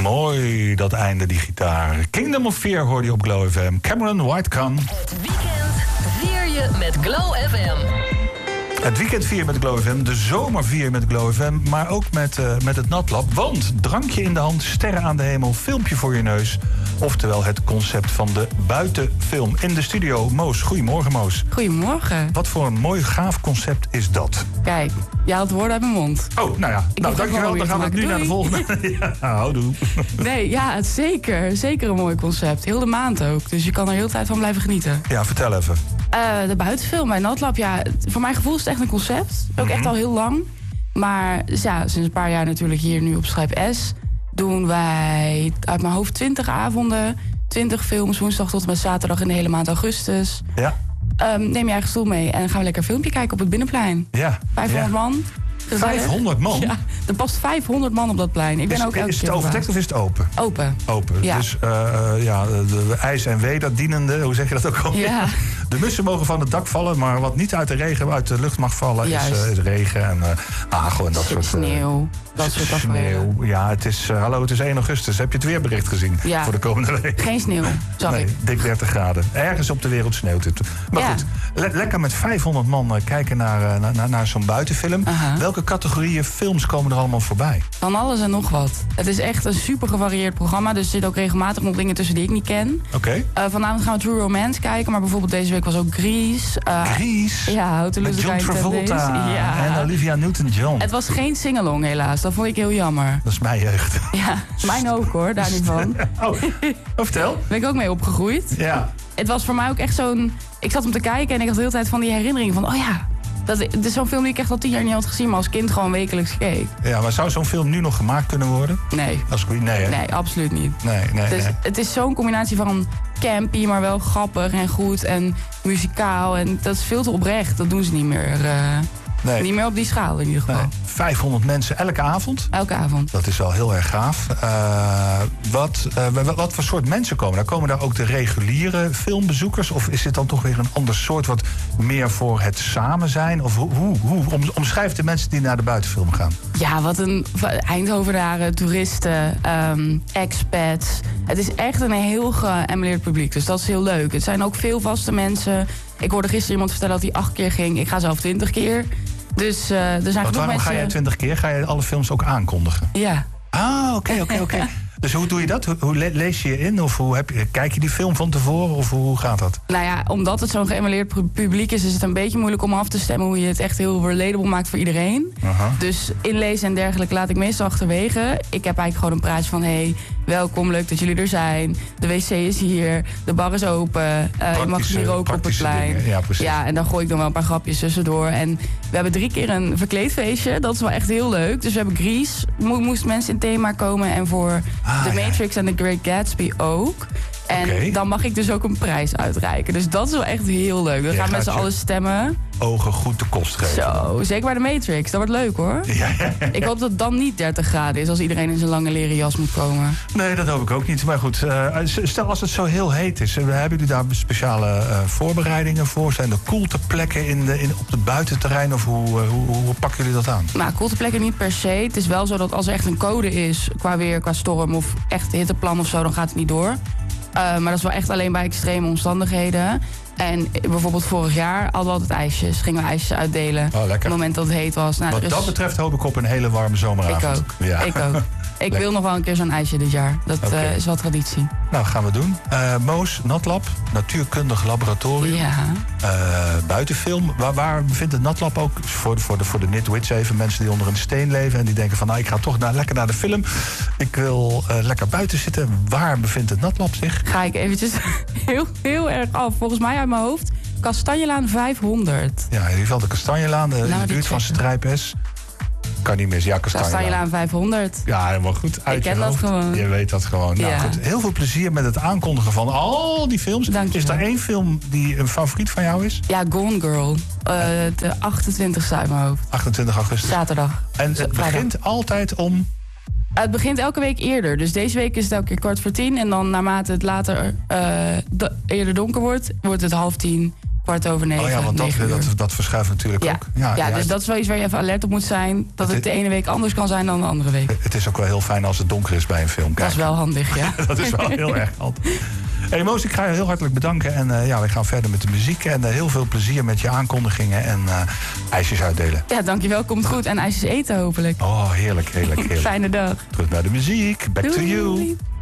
Mooi, dat einde, die gitaar. Kingdom of Fear hoorde je op Glow FM. Cameron Whitecon. Het weekend vier je met Glow FM. Het weekend vier met Glow FM, de zomer vier met Glow FM... maar ook met het Natlab. Want drankje in de hand, sterren aan de hemel, filmpje voor je neus... oftewel het concept van de buitenfilm. In de studio, Moos. Goedemorgen, Moos. Goedemorgen. Wat voor een mooi, gaaf concept is dat? Kijk, je haalt woorden uit mijn mond. Oh, nou ja. Dankjewel. Dan gaan we nu naar de volgende. Ja, houdoe. Nee, ja, zeker. Zeker een mooi concept. Heel de maand ook. Dus je kan er heel de tijd van blijven genieten. Ja, vertel even. De buitenfilm bij Natlab, ja, voor mijn gevoel is het echt een concept. Ook echt al heel lang. Maar ja, sinds een paar jaar natuurlijk hier nu op Schijp S... doen wij uit mijn hoofd 20 avonden, 20 films... woensdag tot en met zaterdag in de hele maand augustus. Ja. Neem je eigen stoel mee en gaan we lekker een filmpje kijken op het Binnenplein. Ja. 500 man. Gezellig. 500 man? Ja, er past 500 man op dat plein. Ik ben ook elke is het keer overdekt of is het open? Open. Open. Ja. Dus de ijs en weder dienende, hoe zeg je dat ook al? Ja. De mussen mogen van het dak vallen, maar wat niet uit de lucht mag vallen... is regen en hagel en dat soort... Sneeuw. Dat soort sneeuw. Ja, het is 1 augustus. Heb je het weerbericht gezien voor de komende week? Geen sneeuw, zag ik. Dik 30 graden. Ergens op de wereld sneeuwt het. Maar goed, lekker met 500 man kijken naar zo'n buitenfilm. Welke categorieën films komen er allemaal voorbij? Van alles en nog wat. Het is echt een super gevarieerd programma. Dus er zitten ook regelmatig nog dingen tussen die ik niet ken. Oké. Vanavond gaan we True Romance kijken. Maar bijvoorbeeld deze week was ook Grease. Grease? Ja, How to Lose Met John Travolta en Olivia Newton-John. Het was geen sing-along helaas. Dat vond ik heel jammer. Dat is mijn jeugd. Ja, mijn ook hoor, daar niet van. Vertel. Daar ben ik ook mee opgegroeid. Ja. Het was voor mij ook echt zo'n... Ik zat om te kijken en ik had de hele tijd van die herinnering van... oh ja, het is zo'n film die ik echt al 10 jaar niet had gezien... maar als kind gewoon wekelijks keek. Ja, maar zou zo'n film nu nog gemaakt kunnen worden? Nee. Nee, absoluut niet. Nee. Dus het is zo'n combinatie van campy, maar wel grappig en goed en muzikaal. En dat is veel te oprecht. Dat doen ze niet meer. Niet meer op die schaal in ieder geval. Nee. 500 mensen elke avond? Elke avond. Dat is wel heel erg gaaf. Wat voor soort mensen komen daar? Komen daar ook de reguliere filmbezoekers? Of is dit dan toch weer een ander soort wat meer voor het samen zijn? Of hoe omschrijft de mensen die naar de buitenfilm gaan? Ja, wat een Eindhovenaren, toeristen, expats. Het is echt een heel geëmuleerd publiek. Dus dat is heel leuk. Het zijn ook veel vaste mensen. Ik hoorde gisteren iemand vertellen dat hij 8 keer ging. Ik ga zelf 20 keer. Dus er zijn genoeg mensen... ga jij 20 keer? Ga je alle films ook aankondigen? Ja. Ah, oké. Dus hoe doe je dat? Hoe lees je je in? Of kijk je die film van tevoren? Of hoe gaat dat? Nou ja, omdat het zo'n geëmuleerd publiek is het een beetje moeilijk om af te stemmen hoe je het echt heel relatable maakt voor iedereen. Dus inlezen en dergelijke laat ik meestal achterwege. Ik heb eigenlijk gewoon een praatje van... hey, welkom, leuk dat jullie er zijn. De wc is hier, de bar is open. Je mag hier roken op het plein. Dingen. Ja, precies. Ja, en dan gooi ik dan wel een paar grapjes tussendoor. En we hebben 3 keer een verkleedfeestje. Dat is wel echt heel leuk. Dus we hebben Grease. Moest mensen in thema komen. En voor The Matrix en The Great Gatsby ook. En dan mag ik dus ook een prijs uitreiken. Dus dat is wel echt heel leuk. Dan gaan mensen alles stemmen. Ogen goed de kost geven. Zo, zeker bij de Matrix. Dat wordt leuk hoor. Ja. Ik hoop dat het dan niet 30 graden is als iedereen in zijn lange leren jas moet komen. Nee, dat hoop ik ook niet. Maar goed, stel als het zo heel heet is. Hebben jullie daar speciale voorbereidingen voor? Zijn er koelteplekken op het buitenterrein? Of hoe pakken jullie dat aan? Nou, koelteplekken niet per se. Het is wel zo dat als er echt een code is qua weer, qua storm of echt hitteplan of zo, dan gaat het niet door. Maar dat is wel echt alleen bij extreme omstandigheden. En bijvoorbeeld vorig jaar hadden we altijd ijsjes. Gingen we ijsjes uitdelen. Oh, lekker. Op het moment dat het heet was. Nou, wat dat betreft hoop ik op een hele warme zomeravond. Ik ook. Ja. Ik ook. Ik wil nog wel een keer zo'n ijsje dit jaar. Dat is wel traditie. Nou, gaan we doen. Moos, Natlab, natuurkundig laboratorium. Ja. Buitenfilm. Waar bevindt het Natlab ook? Voor de nitwits even. Mensen die onder een steen leven en die denken van... nou, ik ga toch lekker naar de film. Ik wil lekker buiten zitten. Waar bevindt het Natlab zich? Ga ik eventjes heel erg af. Volgens mij uit mijn hoofd. Kastanjelaan 500. Ja, in ieder geval de Kastanjelaan. In de buurt van Strijp S. Kan niet mis. Ja, Kastanjelaan 500. Ja, helemaal goed. Ik ken dat gewoon. Je weet dat gewoon. Ja. Nou, goed. Heel veel plezier met het aankondigen van al die films. Is er één film die een favoriet van jou is? Ja, Gone Girl. De 28e uit mijn hoofd. 28 augustus. Zaterdag. En het begint altijd om... Het begint elke week eerder. Dus deze week is het elke keer 9:45. En dan naarmate het later eerder donker wordt, wordt het 9:30, 9:15. Oh ja, want dat verschuift natuurlijk ook. Ja, dus dat is wel iets waar je even alert op moet zijn. Dat het de ene week anders kan zijn dan de andere week. Het is ook wel heel fijn als het donker is bij een film. Kijk. Dat is wel handig, ja. Dat is wel heel erg handig. Hey Moos, ik ga je heel hartelijk bedanken. En wij gaan verder met de muziek. En heel veel plezier met je aankondigingen en ijsjes uitdelen. Ja, dankjewel. Komt goed. En ijsjes eten hopelijk. Oh, heerlijk. Fijne dag. Terug naar de muziek. Back to you.